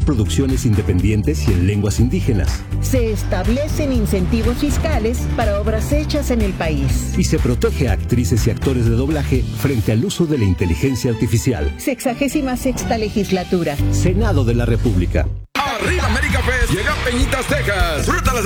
producciones independientes y en lenguas indígenas. Se establecen incentivos fiscales para obras hechas en el país. Y se protege a actrices y actores de doblaje frente al uso de la inteligencia artificial. 66ª legislatura. Senado de la República. Arriba América Fest, llega a Peñitas, Texas. Disfruta las